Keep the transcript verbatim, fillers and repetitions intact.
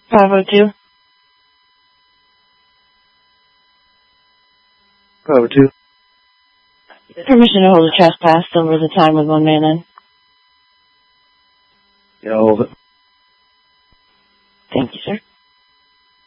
five oh two. five oh two. Permission to hold a trespass over the time of one man in. Yeah, hold it.